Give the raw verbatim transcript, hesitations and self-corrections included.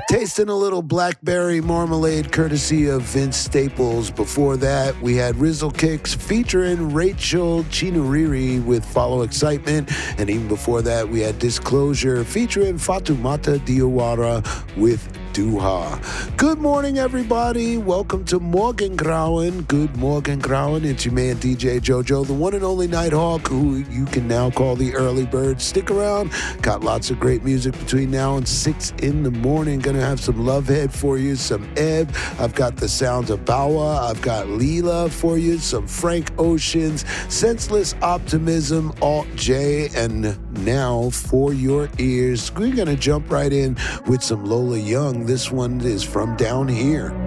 Tasting a little blackberry marmalade courtesy of Vince Staples. Before that, we had Rizzle Kicks featuring Rachel Chinuriri with Follow Excitement. And even before that, we had Disclosure featuring Fatumata Diawara with Duha. Good morning, everybody. Welcome to Morgengrauen. Good Morgengrauen. It's your man, D J Jojo, the one and only Nighthawk, who you can now call the early bird. Stick around. Got lots of great music between now and six in the morning. Gonna have some Lovehead for you, some Ebb. I've got the sounds of Bawa. I've got Leela for you, some Frank Oceans, Senseless Optimism, Alt J, and now for your ears, we're gonna jump right in with some Lola Young. This one is From Down Here.